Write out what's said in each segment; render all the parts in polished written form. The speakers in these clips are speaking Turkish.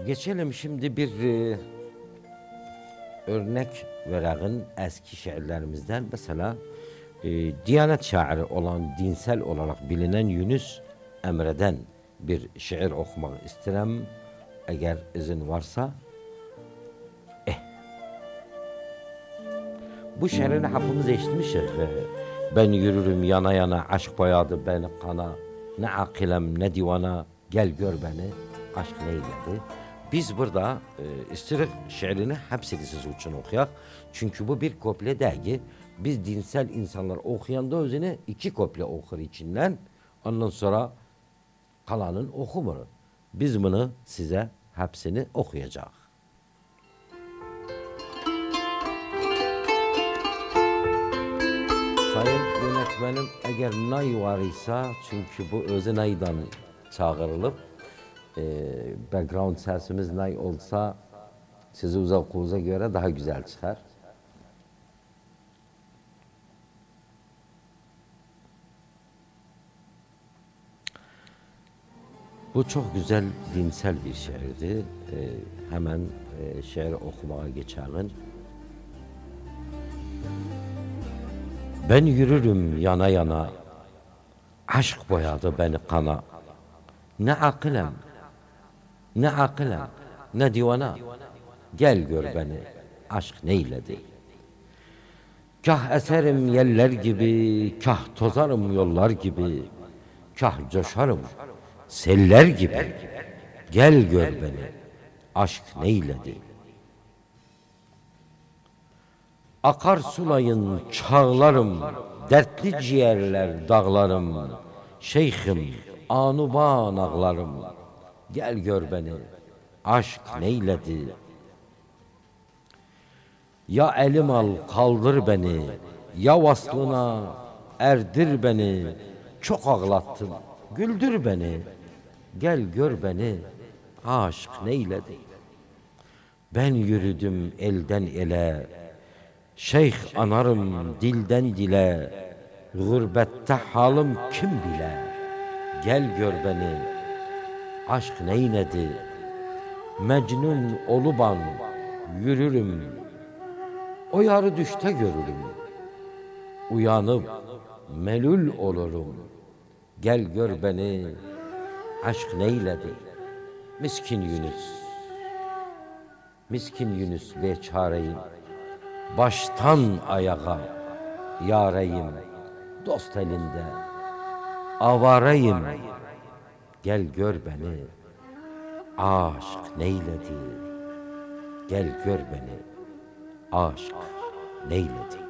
Geçelim şimdi bir örnek verelim eski şairlerimizden. Mesela Diyanet şairi olan, dinsel olarak bilinen Yunus Emre'den bir şiir okumak isterim. Eğer izin varsa. Bu şiirini hepimiz eşitmişiz. Ben yürürüm yana yana, aşk boyadı beni kana. Ne akilem ne divana, gel gör beni, aşk neyledi. Biz burada istirik şiirini hepsini siz için okuyak. Çünkü bu bir kuple değil. Biz dinsel insanlar okuyanda özünü iki kuple okur içinden. Ondan sonra kalanın okumur. Biz bunu size hepsini okuyacağız. Sayın yönetmenim, eğer nay var ise, çünkü bu özü naydan çağırılıp, background sesimiz nay olsa, sizi uzaklığa göre daha güzel çıkar. Bu çok güzel dinsel bir şiirdi. Hemen şiir okumaya geçelim. Ben yürürüm yana yana, aşk boyadı beni kana. Ne akılem, ne akılem, ne divana, gel gör beni, aşk neyledi. Kah eserim yeller gibi, kah tozarım yollar gibi, kah coşarım seller gibi, gel gör beni, aşk neyledi. Akar sulayın çağlarım, dertli ciğerler dağlarım, şeyhim anuban ağlarım, gel gör beni, aşk neyledi. Ya elim al kaldır beni, ya vaslına erdir beni, çok ağlattın güldür beni, gel gör beni, aşk neyledi. Ben yürüdüm elden ele, şeyh anarım dilden dile, gurbette halim kim bile, gel gör beni, aşk neyledi. Mecnun oluban yürürüm, o yarı düşte görürüm, uyanıp melul olurum, gel gör beni, aşk neyledi. Miskin Yunus, miskin Yunus beçareyim, baştan ayağa yareyim, dost elinde avareyim, gel gör beni, aşk neyledi. Gel gör beni, aşk neyledi.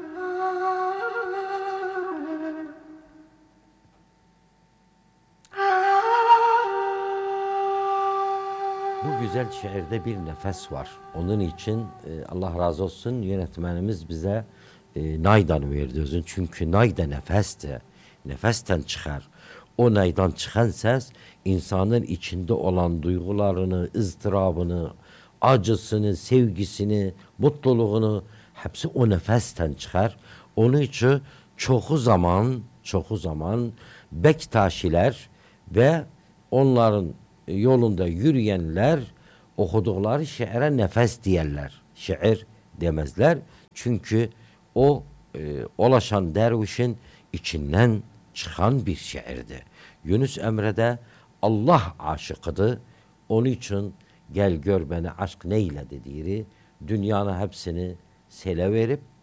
Bu güzel şiirde bir nefes var. Onun için Allah razı olsun yönetmenimiz bize naydan verdi özün. Çünkü nay da nefesti. Nefesten çıkar. O naydan çıkan ses insanın içinde olan duygularını, ızdırabını, acısını, sevgisini, mutluluğunu hepsi o nefesten çıkar. Onun için çoğu zaman Bektaşiler ve onların yolunda yürüyenler okudukları şiire nefes diyerler. Şiir demezler. Çünkü o ulaşan dervişin içinden çıkan bir şiirdi. Yunus Emre'de Allah aşıkıdı. Onun için gel gör beni aşk neyle dediği dünyanın hepsini sele verip